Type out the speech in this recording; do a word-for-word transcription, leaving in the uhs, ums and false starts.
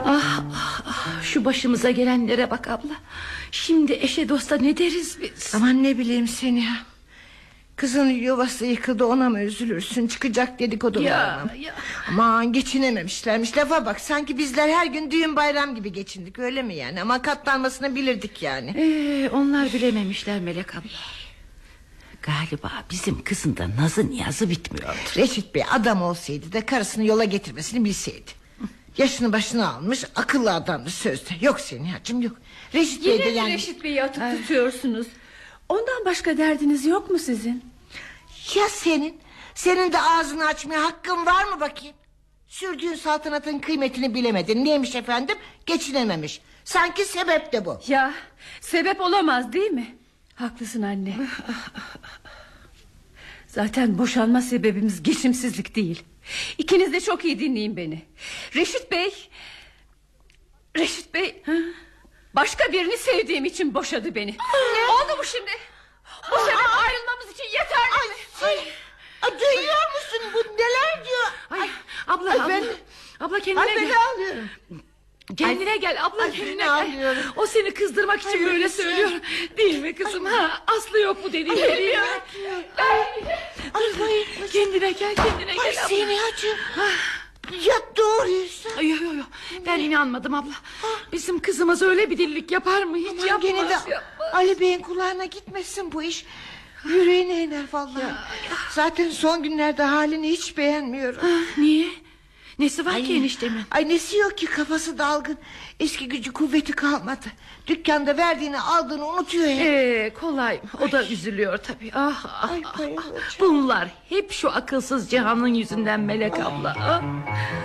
Ah, ah, ah, şu başımıza gelenlere bak abla. Şimdi eşe dosta ne deriz biz? Aman ne bileyim seni ya. Kızın yuvası yıkıldı, ona mı üzülürsün? Çıkacak dedikodu Ya, var. ya. Aman geçinememişlermiş. Lafa bak, sanki bizler her gün düğün bayram gibi geçindik, öyle mi yani? Ama katlanmasını bilirdik yani. Ee, onlar bilememişler Melek abla. Galiba bizim kızın da nazı niyazı bitmiyordur. Reşit Bey adam olsaydı da karısını yola getirmesini bilseydi. Yaşını başına almış, akıllı adamdı sözde. Yok Senihacığım, yok. Reşit Bey Yine de mi yani... Reşit Bey'i atıp tutuyorsunuz? Ondan başka derdiniz yok mu sizin? Ya senin? Senin de ağzını açmaya hakkın var mı bakayım? Sürdüğün saltanatın kıymetini bilemedin. Neymiş efendim? Geçinememiş. Sanki sebep de bu. Ya sebep olamaz değil mi? Haklısın anne. Zaten boşanma sebebimiz geçimsizlik değil. İkiniz de çok iyi dinleyin beni. Reşit Bey Reşit Bey ha? Başka birini sevdiğim için boşadı beni. Ne? Oldu mu şimdi? Bu sebep ayrılmamız için yeterli mi? Ay, ay, duyuyor musun? Bu neler diyor? Ay, abla, ay, abla, ben... abla kendine Ay, gel. ben ağlıyorum. Kendine Ay, gel abla, ay, kendine ben gel. ağlıyorum. O seni kızdırmak için Ay, böyle öyle söylüyor. Değil mi kızım? Ha, Aslı yok mu dedikleri ya. Ay, ay, Kendine gel, kendine ay, gel abla. Senihacığım. Ya doğruysa? Ay, yo, yo, yo. Ben inanmadım abla. Bizim kızımız öyle bir delilik yapar mı? Hiç Aman yapmaz, gene de yapmaz. Ali Bey'in kulağına gitmesin bu iş. Yüreğine iner vallahi. Zaten son günlerde halini hiç beğenmiyorum. Ah, niye? Nesi var Ay, ki eniştemin? Ay nesi yok ki, kafası dalgın. Eski gücü kuvveti kalmadı. Dükkanda verdiğini aldığını unutuyor ya. Ee, kolay. O da üzülüyor tabii. Ah, ah, Ay, ah, bayılacağım. ah. Bunlar hep şu akılsız Cihan'ın yüzünden Melek abla. Ah.